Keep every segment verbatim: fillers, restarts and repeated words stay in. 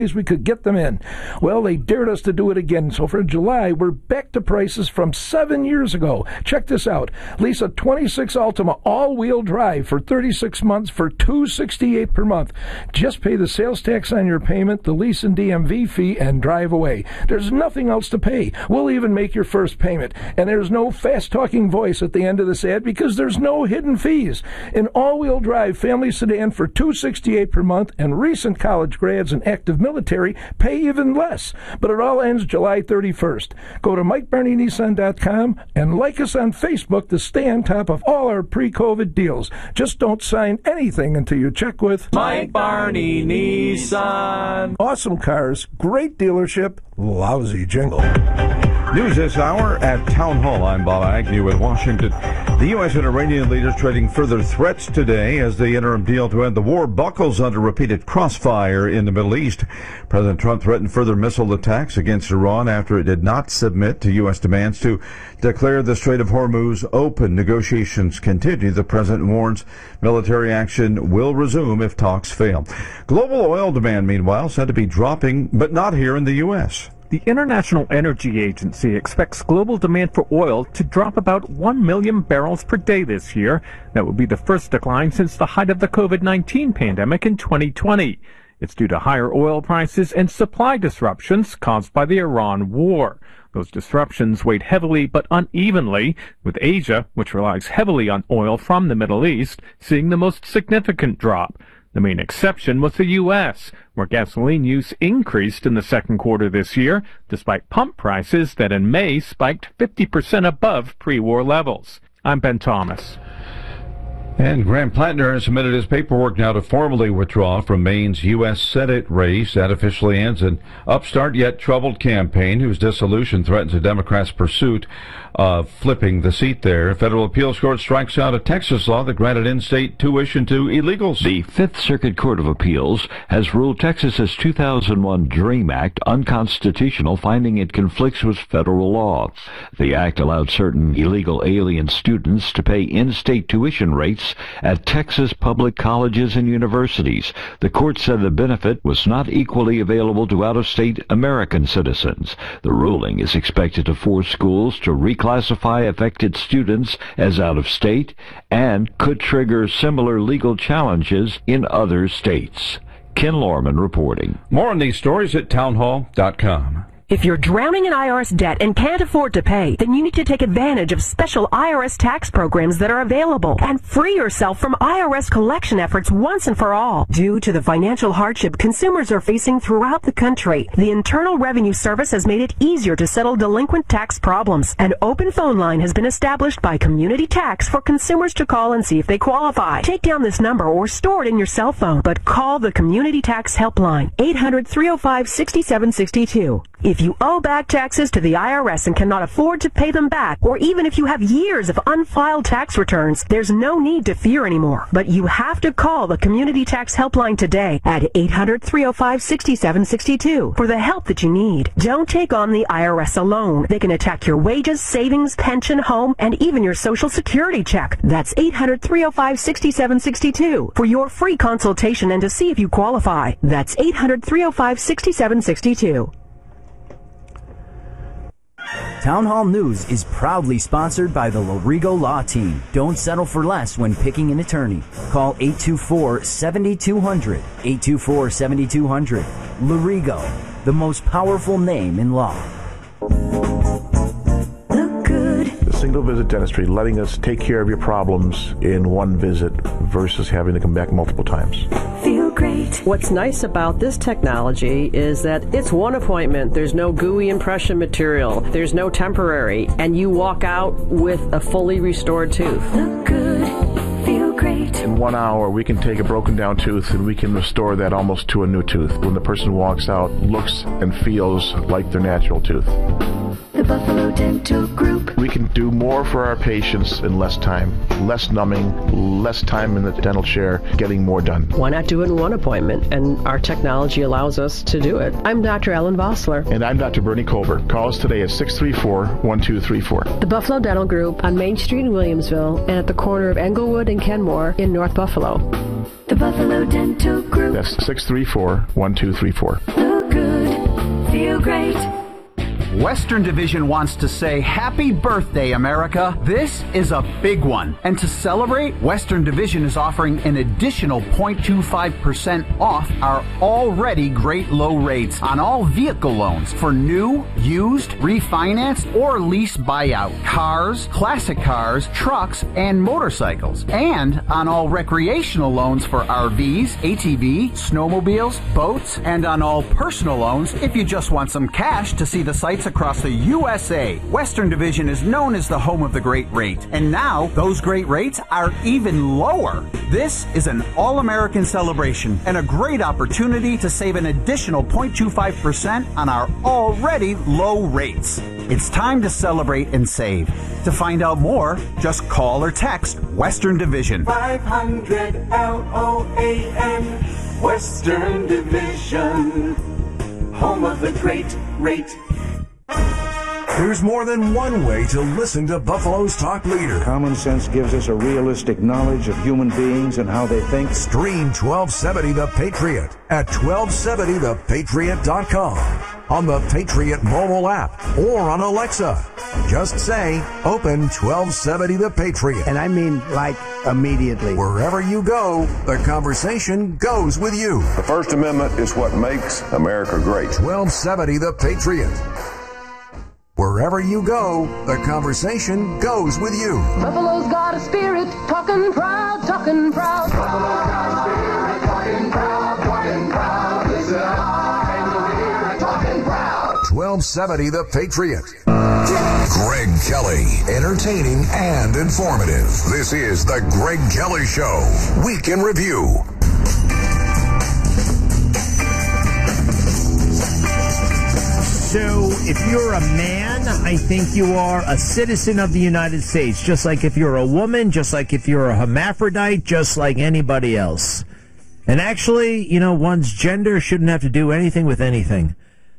we could get them in. Well, they dared us to do it again. So for July, we're back to prices from seven years ago. Check this out. Lease a twenty-six Altima all-wheel drive for thirty-six months for two hundred sixty-eight dollars per month. Just pay the sales tax on your payment, the lease and D M V fee, and drive away. There's nothing else to pay. We'll even make your first payment. And there's no fast-talking voice at the end of this ad because there's no hidden fees. An all-wheel drive family sedan for two hundred sixty-eight dollars per month, and recent college grads and active military military pay even less. But it all ends July thirty-first. Go to Mike Barney Nissan dot com and like us on Facebook to stay on top of all our pre-COVID deals. Just don't sign anything until you check with Mike Barney Nissan. Awesome cars, great dealership, lousy jingle. News this hour at Town Hall. I'm Bob Agnew in Washington. The U S and Iranian leaders trading further threats today as the interim deal to end the war buckles under repeated crossfire in the Middle East. President Trump threatened further missile attacks against Iran after it did not submit to U S demands to declare the Strait of Hormuz open. Negotiations continue. The president warns military action will resume if talks fail. Global oil demand, meanwhile, said to be dropping, but not here in the U S. The International Energy Agency expects global demand for oil to drop about one million barrels per day this year. That would be the first decline since the height of the COVID nineteen pandemic in twenty twenty. It's due to higher oil prices and supply disruptions caused by the Iran war. Those disruptions weighed heavily but unevenly, with Asia, which relies heavily on oil from the Middle East, seeing the most significant drop. The main exception was the U S, where gasoline use increased in the second quarter this year, despite pump prices that in May spiked fifty percent above pre-war levels. I'm Ben Thomas. And Graham Plattner has submitted his paperwork now to formally withdraw from Maine's U S Senate race. That officially ends an upstart yet troubled campaign whose dissolution threatens a Democrat's pursuit of flipping the seat there. A federal appeals court strikes out a Texas law that granted in-state tuition to illegals. The Fifth Circuit Court of Appeals has ruled Texas's two thousand one DREAM Act unconstitutional, finding it conflicts with federal law. The act allowed certain illegal alien students to pay in-state tuition rates at Texas public colleges and universities. The court said the benefit was not equally available to out-of-state American citizens. The ruling is expected to force schools to reclassify affected students as out-of-state and could trigger similar legal challenges in other states. Ken Lorman reporting. More on these stories at town hall dot com. If you're drowning in I R S debt and can't afford to pay, then you need to take advantage of special I R S tax programs that are available and free yourself from I R S collection efforts once and for all. Due to the financial hardship consumers are facing throughout the country, the Internal Revenue Service has made it easier to settle delinquent tax problems. An open phone line has been established by Community Tax for consumers to call and see if they qualify. Take down this number or store it in your cell phone, but call the Community Tax Helpline, eight hundred, three oh five, six seven six two. If you owe back taxes to the I R S and cannot afford to pay them back, or even if you have years of unfiled tax returns, there's no need to fear anymore. But you have to call the Community Tax Helpline today at eight hundred, three oh five, six seven six two for the help that you need. Don't take on the I R S alone. They can attack your wages, savings, pension, home, and even your Social Security check. That's eight hundred, three oh five, six seven six two for your free consultation and to see if you qualify. That's eight hundred, three oh five, six seven six two. Town Hall News is proudly sponsored by the Lorigo Law Team. Don't settle for less when picking an attorney. Call eight two four, seven two zero zero, eight two four, seven two zero zero. Lorigo, the most powerful name in law. Look good. The single visit dentistry, letting us take care of your problems in one visit versus having to come back multiple times. Feel great. What's nice about this technology is that it's one appointment. There's no gooey impression material. There's no temporary. And you walk out with a fully restored tooth. Look good. Feel great. In one hour, we can take a broken down tooth and we can restore that almost to a new tooth. When the person walks out, looks and feels like their natural tooth. The Buffalo Dental Group. We can do more for our patients in less time. Less numbing, less time in the dental chair, getting more done. Why not do it in one appointment? And our technology allows us to do it. I'm Doctor Ellen Vossler. And I'm Doctor Bernie Colbert. Call us today at six three four, one two three four. The Buffalo Dental Group on Main Street in Williamsville and at the corner of Englewood and Kenmore in North Buffalo. The Buffalo Dental Group. That's six three four, one two three four. you great. Western Division wants to say happy birthday, America. This is a big one. And to celebrate, Western Division is offering an additional zero point two five percent off our already great low rates on all vehicle loans for new, used, refinanced, or lease buyout, cars, classic cars, trucks, and motorcycles. And on all recreational loans for R Vs, A T V, snowmobiles, boats, and on all personal loans if you just want some cash to see the sights across the U S A. Western Division is known as the home of the great rate, and now those great rates are even lower. This is an all-American celebration and a great opportunity to save an additional zero point two five percent on our already low rates. It's time to celebrate and save. To find out more, just call or text Western Division. five hundred L O A N, Western Division, home of the great rate. There's more than one way to listen to Buffalo's talk leader. Common sense gives us a realistic knowledge of human beings and how they think. Stream twelve seventy The Patriot at twelve seventy the patriot dot com, on the Patriot mobile app, or on Alexa. Just say, open twelve seventy The Patriot. And I mean, like, immediately. Wherever you go, the conversation goes with you. The First Amendment is what makes America great. twelve seventy The Patriot. Wherever you go, the conversation goes with you. Buffalo's got a spirit, talking proud, talking proud. Buffalo's got a spirit, talking proud, talking proud. Listen high, and you'll hear it, talking proud. twelve seventy The Patriot. Greg Kelly, entertaining and informative. This is the Greg Kelly Show, Week in Review. So, if you're a man, I think you are a citizen of the United States, just like if you're a woman, just like if you're a hermaphrodite, just like anybody else. And actually, you know, one's gender shouldn't have to do anything with anything.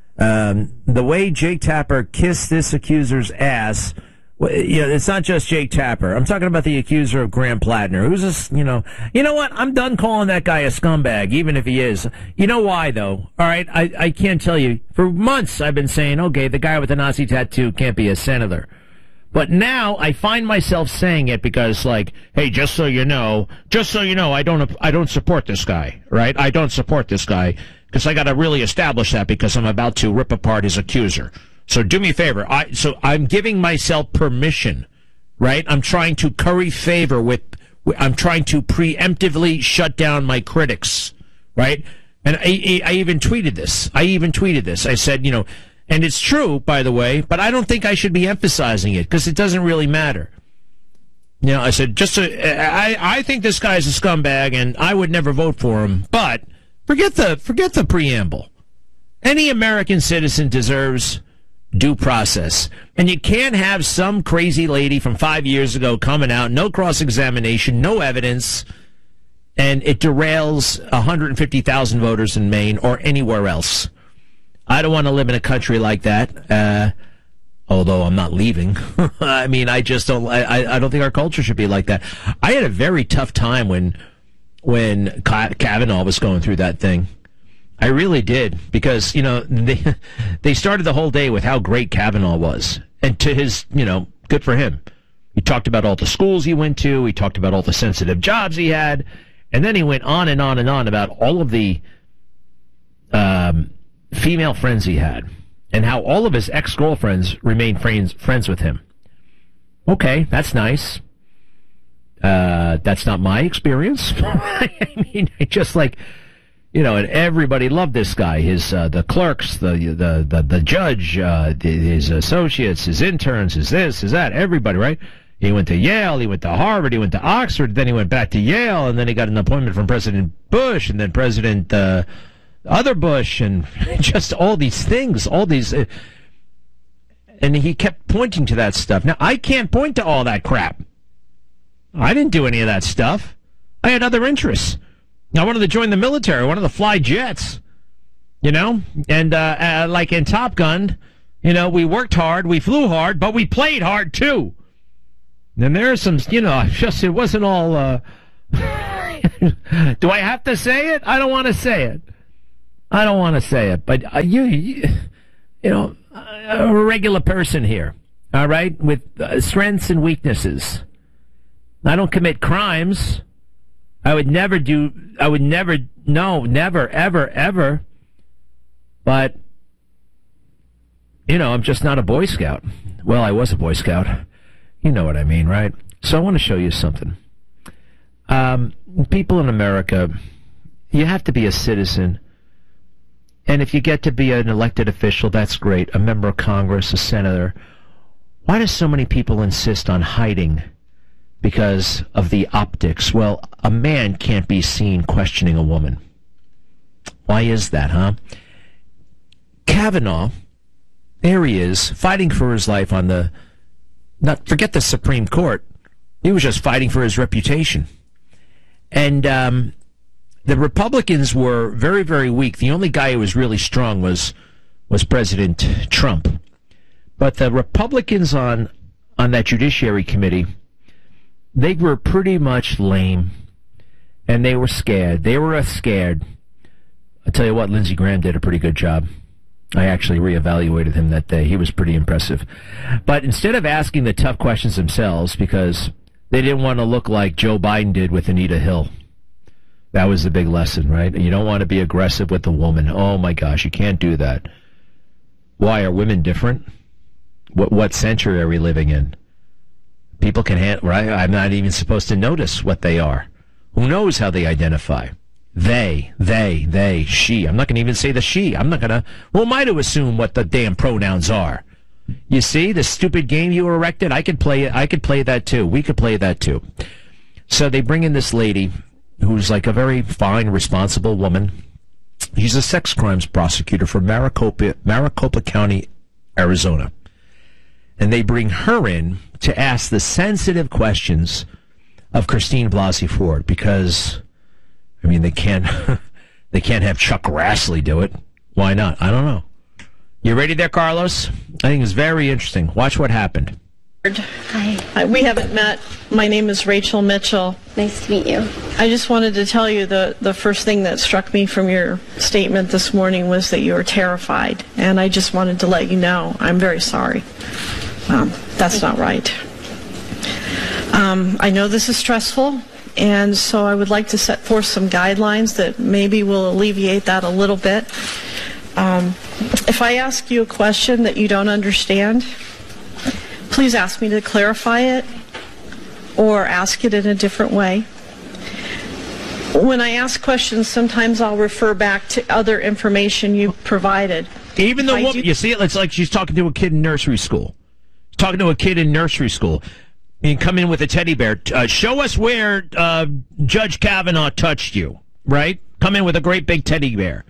Um, the way Jake Tapper kissed this accuser's ass, you know, it's not just Jake Tapper. I'm talking about the accuser of Graham Plattner, who's a, you know, you know what? I'm done calling that guy a scumbag, even if he is. You know why, though? All right, I, I can't tell you. For months, I've been saying, okay, the guy with the Nazi tattoo can't be a senator. But now I find myself saying it because, like, hey, just so you know, just so you know, I don't, I don't support this guy, right? I don't support this guy because I got to really establish that because I'm about to rip apart his accuser. So do me a favor. I, so I'm giving myself permission, right? I'm trying to curry favor with, I'm trying to preemptively shut down my critics, right? And I, I even tweeted this. I even tweeted this. I said, you know, and it's true, by the way, but I don't think I should be emphasizing it because it doesn't really matter. You know, I said, just so, I, I think this guy's a scumbag and I would never vote for him, but forget the, forget the preamble. Any American citizen deserves due process. And you can't have some crazy lady from five years ago coming out, no cross-examination, no evidence, and it derails one hundred fifty thousand voters in Maine or anywhere else. I don't want to live in a country like that, uh, although I'm not leaving. I mean, I just don't, I, I don't think our culture should be like that. I had a very tough time when, when Kavanaugh was going through that thing. I really did, because, you know, they, they started the whole day with how great Kavanaugh was. And to his, you know, good for him. He talked about all the schools he went to. He talked about all the sensitive jobs he had. And then he went on and on and on about all of the um, female friends he had and how all of his ex-girlfriends remained friends, friends with him. Okay, that's nice. Uh, that's not my experience. I mean, just like... You know, and everybody loved this guy. His uh, the clerks, the the the, the judge, uh, his associates, his interns, his this, his that. Everybody, right? He went to Yale, he went to Harvard, he went to Oxford, then he went back to Yale, and then he got an appointment from President Bush, and then President uh, other Bush, and just all these things, all these. Uh, and he kept pointing to that stuff. Now I can't point to all that crap. I didn't do any of that stuff. I had other interests. I wanted to join the military. I wanted to fly jets, you know, and uh, uh, like in Top Gun, you know, we worked hard, we flew hard, but we played hard too. And there are some, you know, just it wasn't all. Uh... Do I have to say it? I don't want to say it. I don't want to say it, but uh, you, you, you know, a regular person here, all right, with uh, strengths and weaknesses. I don't commit crimes. I would never do, I would never, no, never, ever, ever. But, you know, I'm just not a Boy Scout. Well, I was a Boy Scout. You know what I mean, right? So I want to show you something. Um, people in America, you have to be a citizen. And if you get to be an elected official, that's great. A member of Congress, a senator. Why do so many people insist on hiding because of the optics? Well, a man can't be seen questioning a woman. Why is that, huh? Kavanaugh, there he is, fighting for his life on the, not forget the Supreme Court. He was just fighting for his reputation. And um, the Republicans were very, very weak. The only guy who was really strong was was President Trump. But the Republicans on on that Judiciary Committee, they were pretty much lame, and they were scared. They were uh, scared. I'll tell you what, Lindsey Graham did a pretty good job. I actually reevaluated him that day. He was pretty impressive. But instead of asking the tough questions themselves, because they didn't want to look like Joe Biden did with Anita Hill. That was the big lesson, right? You don't want to be aggressive with a woman. Oh, my gosh, you can't do that. Why, are women different? What what century are we living in? People can handle, right? I'm not even supposed to notice what they are. Who knows how they identify? They, they, they, she. I'm not going to even say the she. I'm not going to, who am I to assume what the damn pronouns are? You see, the stupid game you erected, I could play it. I could play that too. We could play that too. So they bring in this lady who's like a very fine, responsible woman. She's a sex crimes prosecutor from Maricopa, Maricopa County, Arizona. And they bring her in to ask the sensitive questions of Christine Blasey Ford because, I mean, they can't they can't have Chuck Grassley do it. Why not? I don't know. You ready there, Carlos? I think it's very interesting. Watch what happened. Hi. We haven't met. My name is Rachel Mitchell. Nice to meet you. I just wanted to tell you the, the first thing that struck me from your statement this morning was that you were terrified. And I just wanted to let you know I'm very sorry. Um, that's not right. Um, I know this is stressful, and so I would like to set forth some guidelines that maybe will alleviate that a little bit. Um, if I ask you a question that you don't understand, please ask me to clarify it or ask it in a different way. When I ask questions, sometimes I'll refer back to other information you provided. Even the woman, you see it, it's like she's talking to a kid in nursery school. Talking to a kid in nursery school. And come in with a teddy bear. Uh, show us where uh, Judge Kavanaugh touched you, right? Come in with a great big teddy bear.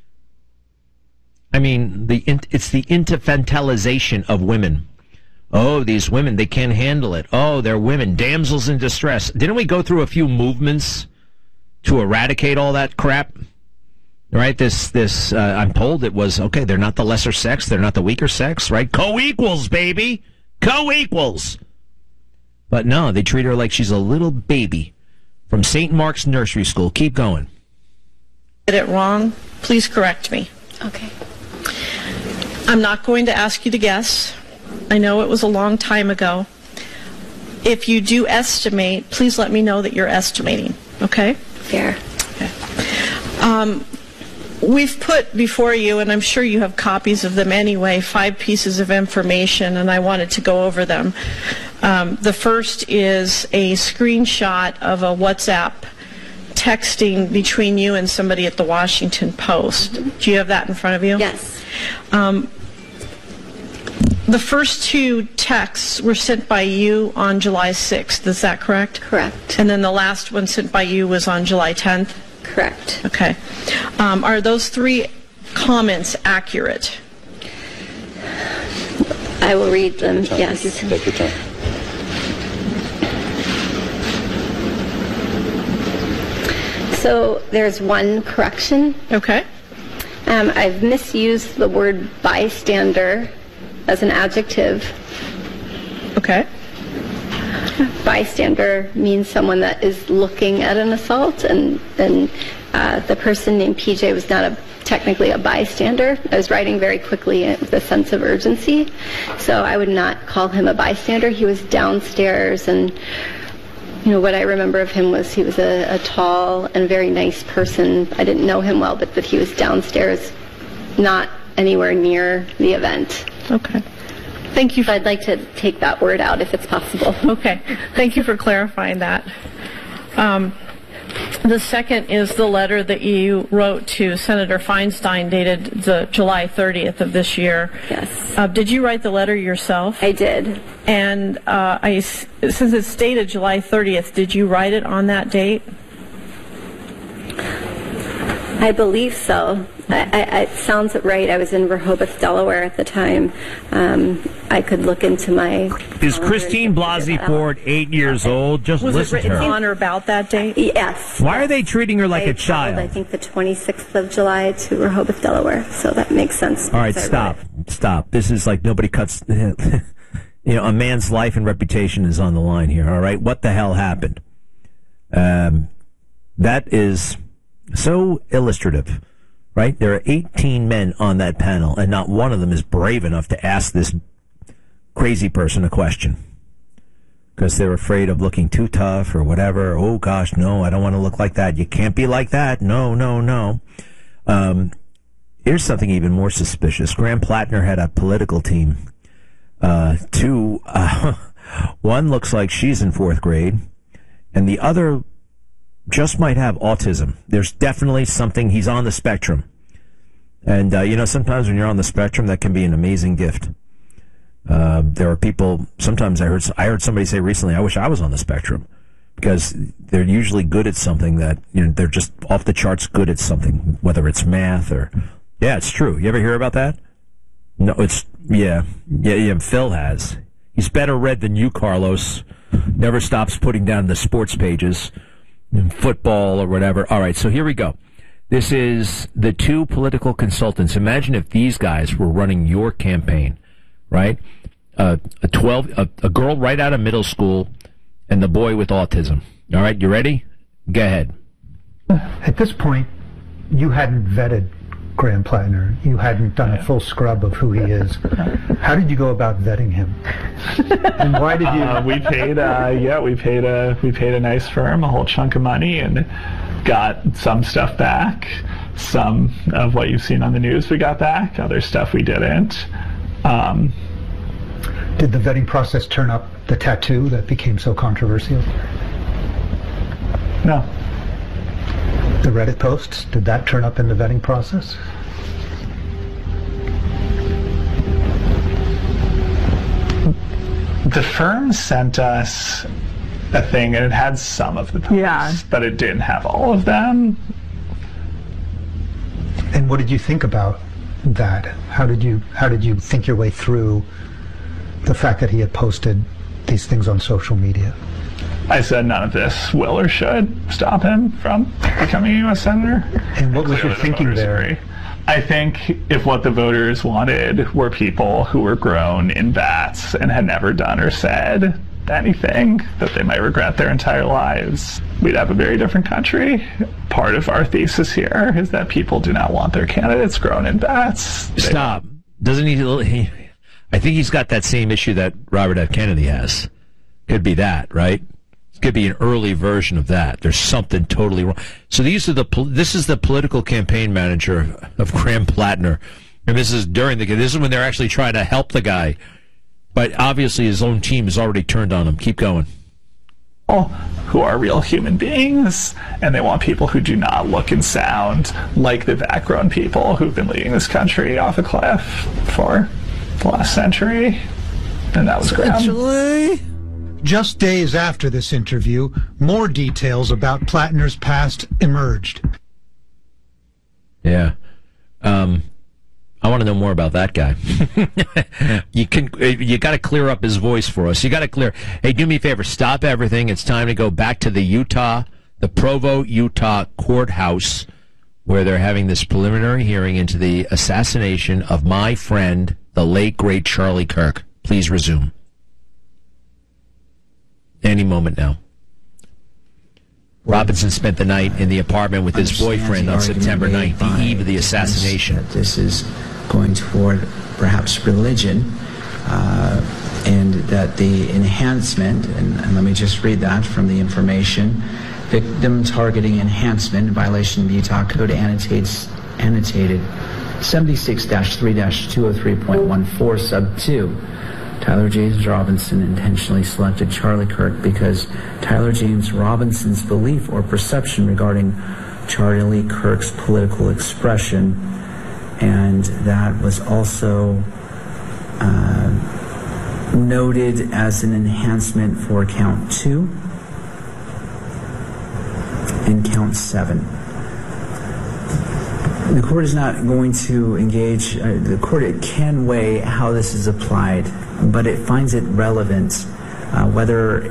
I mean, the it's the infantilization of women. Oh, these women, they can't handle it. Oh, they're women, damsels in distress. Didn't we go through a few movements to eradicate all that crap? Right, this, this, uh, I'm told it was, okay, they're not the lesser sex, they're not the weaker sex, right? Co-equals, baby! Co-equals! But no, they treat her like she's a little baby from Saint Mark's Nursery School. Keep going. Did it wrong? Please correct me. Okay. I'm not going to ask you to guess. I know it was a long time ago. If you do estimate, please let me know that you're estimating, okay? Fair. Okay. Um, we've put before you, and I'm sure you have copies of them anyway, five pieces of information, and I wanted to go over them. Um, the first is a screenshot of a WhatsApp texting between you and somebody at the Washington Post. Do you have that in front of you? Yes. Um, the first two texts were sent by you on July sixth. Is that correct? Correct. And then the last one sent by you was on July tenth? Correct. Okay. Um, are those three comments accurate? I will read them, yes. Take your time. So there's one correction. Okay. Um, I've misused the word bystander as an adjective. Okay. Bystander means someone that is looking at an assault, and, and uh, the person named P J was not a technically a bystander. I was writing very quickly with a sense of urgency, so I would not call him a bystander. He was downstairs, and you know what I remember of him was he was a, a tall and very nice person. I didn't know him well, but that he was downstairs, not anywhere near the event. Okay. Thank you. So I'd like to take that word out if it's possible. Okay. Thank you for clarifying that. Um, the second is the letter that you wrote to Senator Feinstein dated the July thirtieth of this year. Yes. Uh, did you write the letter yourself? I did. And uh, I, since it's dated July thirtieth, did you write it on that date? I believe so. I, I, it sounds right. I was in Rehoboth, Delaware at the time. Um, I could look into my... Is Christine Blasey Ford eight years old? Just Was listen it written to her. on or about that date? Yes. Why are they treating her like I a child? traveled, I think the twenty-sixth of July to Rehoboth, Delaware, so that makes sense. All right, because I stop. Stop. This is like nobody cuts... You know, a man's life and reputation is on the line here, all right? What the hell happened? Um, that is so illustrative, right? There are eighteen men on that panel, and not one of them is brave enough to ask this crazy person a question because they're afraid of looking too tough or whatever. Oh, gosh, no, I don't want to look like that. You can't be like that. No, no, no. Um, here's something even more suspicious. Graham Plattner had a political team. Uh, two, uh, one looks like she's in fourth grade, and the other just might have autism. There's definitely something. He's on the spectrum. And, uh, you know, sometimes when you're on the spectrum, that can be an amazing gift. Uh, there are people, sometimes I heard, I heard somebody say recently, I wish I was on the spectrum, because they're usually good at something that, you know, they're just off the charts good at something, whether it's math or, yeah, it's true. You ever hear about that? No, it's, yeah, yeah, yeah, Phil has. He's better read than you, Carlos. Never stops putting down the sports pages, in football or whatever. All right, so here we go. This is the two political consultants. Imagine if these guys were running your campaign, right? Uh, a twelve, a, a girl right out of middle school, and the boy with autism. All right, you ready? Go ahead. At this point, you hadn't vetted Graham Plattner. You hadn't done a full scrub of who he is. How did you go about vetting him? And why did you? Uh, we paid. Uh, yeah, we paid a we paid a nice firm a whole chunk of money and got some stuff back. Some of what you've seen on the news we got back. Other stuff we didn't. Um, did the vetting process turn up the tattoo that became so controversial? No. The Reddit posts, did that turn up in the vetting process? The firm sent us a thing, and it had some of the posts, yeah. but it didn't have all of them. And what did you think about that? How did you how did you think your way through the fact that he had posted these things on social media? I said none of this will or should stop him from becoming a U S senator. And what was your thinking there? Agree. I think if what the voters wanted were people who were grown in vats and had never done or said anything that they might regret their entire lives, we'd have a very different country. Part of our thesis here is that people do not want their candidates grown in vats. Stop. Doesn't he, he? I think he's got that same issue that Robert F. Kennedy has. Could be that, right? Could be an early version of that. There's something totally wrong. So these are the. This is the political campaign manager of Graham Plattner, and this is during the. This is when they're actually trying to help the guy, but obviously his own team has already turned on him. Keep going. Who are real human beings, and they want people who do not look and sound like the vat-grown people who've been leading this country off a cliff for the last century, and that was Graham. Just days after this interview, more details about Plattner's past emerged. Yeah. Um, I want to know more about that guy. you can, you got to clear up his voice for us. You got to clear. Hey, do me a favor. Stop everything. It's time to go back to the Utah, the Provo, Utah courthouse, where they're having this preliminary hearing into the assassination of my friend, the late, great Charlie Kirk. Please resume. Any moment now. Robinson spent the night in the apartment with his boyfriend on September ninth, the eve of the assassination. That this is going toward perhaps religion, uh, and that the enhancement, and, and let me just read that from the information, victim targeting enhancement in violation of Utah Code annotates, annotated seventy-six dash three dash two oh three point one four sub two. Tyler James Robinson intentionally selected Charlie Kirk because Tyler James Robinson's belief or perception regarding Charlie Kirk's political expression, and that was also uh, noted as an enhancement for count two and count seven. The court is not going to engage, uh, the court it can weigh how this is applied, but it finds it relevant, uh, whether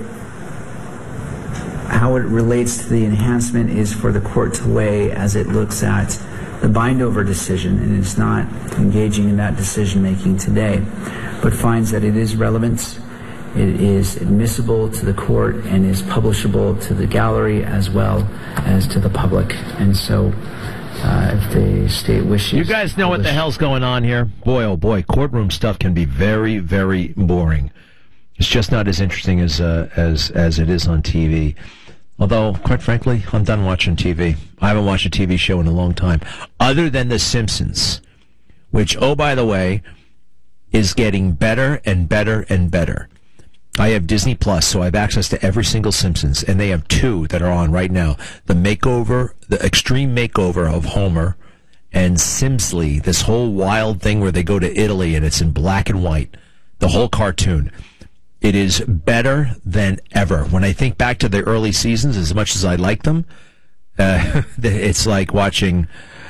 how it relates to the enhancement is for the court to weigh as it looks at the bind-over decision, and it's not engaging in that decision-making today, but finds that it is relevant, it is admissible to the court, and is publishable to the gallery as well as to the public. And so Uh, if the state wishes. You guys know what the hell's going on here? Boy, oh boy, courtroom stuff can be very, very boring. It's just not as interesting as uh, as as it is on T V. Although, quite frankly, I'm done watching T V. I haven't watched a T V show in a long time, other than The Simpsons, which, oh, by the way, is getting better and better and better. I have Disney Plus, so I have access to every single Simpsons, and they have two that are on right now. The makeover, the extreme makeover of Homer, and Simsley, this whole wild thing where they go to Italy and it's in black and white, the whole cartoon. It is better than ever. When I think back to the early seasons, as much as I like them, uh, it's like watching...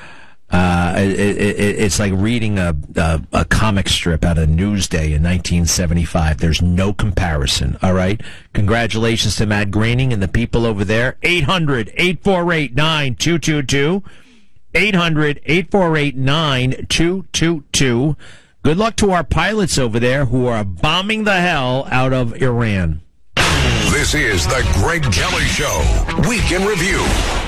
Uh, it, it, it's like reading a, a a comic strip out of Newsday in nineteen seventy-five. There's no comparison, all right? Congratulations to Matt Groening and the people over there. eight hundred, eight four eight, nine two two two. eight hundred, eight four eight, nine two two two. Good luck to our pilots over there who are bombing the hell out of Iran. This is the Greg Kelly Show, Week in Review.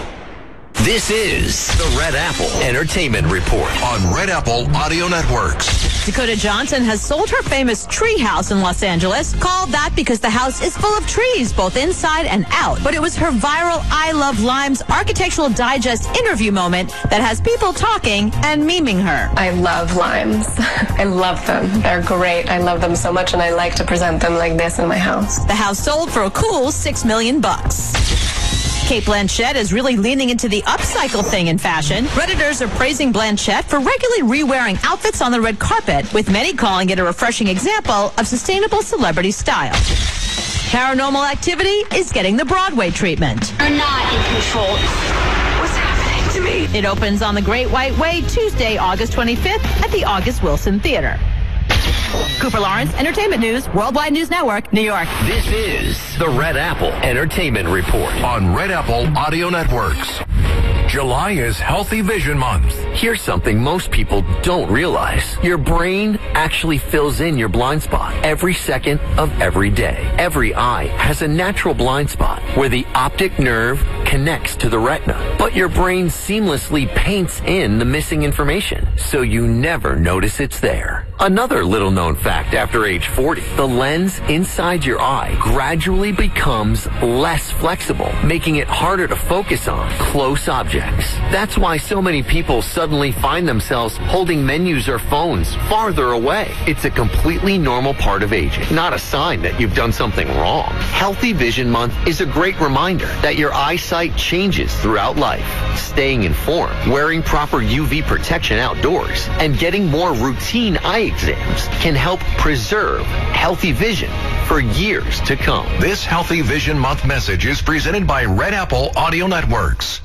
This is the Red Apple Entertainment Report on Red Apple Audio Networks. Dakota Johnson has sold her famous tree house in Los Angeles, called that because the house is full of trees, both inside and out. But it was her viral I Love Limes Architectural Digest interview moment that has people talking and memeing her. I love limes. I love them. They're great. I love them so much, and I like to present them like this in my house. The house sold for a cool six million bucks. Cate Blanchett is really leaning into the upcycle thing in fashion. Redditors are praising Blanchett for regularly re-wearing outfits on the red carpet, with many calling it a refreshing example of sustainable celebrity style. Paranormal Activity is getting the Broadway treatment. You're not in control. What's happening to me? It opens on the Great White Way Tuesday, August twenty-fifth at the August Wilson Theater. Cooper Lawrence, Entertainment News, Worldwide News Network, New York. This is the Red Apple Entertainment Report on Red Apple Audio Networks. July is Healthy Vision Month. Here's something most people don't realize. Your brain actually fills in your blind spot every second of every day. Every eye has a natural blind spot where the optic nerve connects to the retina, but your brain seamlessly paints in the missing information, so you never notice it's there. Another little known fact after age forty, the lens inside your eye gradually becomes less flexible, making it harder to focus on close objects. That's why so many people suddenly find themselves holding menus or phones farther away. It's a completely normal part of aging, not a sign that you've done something wrong. Healthy Vision Month is a great reminder that your eyesight changes throughout life. Staying informed, wearing proper U V protection outdoors, and getting more routine eye exams can help preserve healthy vision for years to come. This Healthy Vision Month message is presented by Red Apple Audio Networks.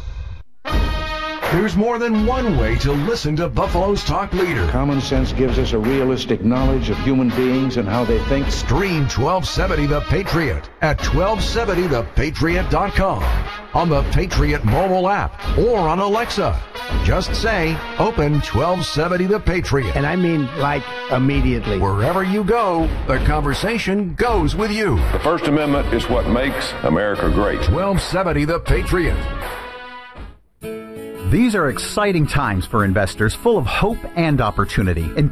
There's more than one way to listen to Buffalo's talk leader. Common sense gives us a realistic knowledge of human beings and how they think. Stream twelve seventy The Patriot at twelve seventy the patriot dot com. on the Patriot mobile app or on Alexa. Just say, open twelve seventy The Patriot. And I mean, like, immediately. Wherever you go, the conversation goes with you. The First Amendment is what makes America great. twelve seventy The Patriot. These are exciting times for investors, full of hope and opportunity.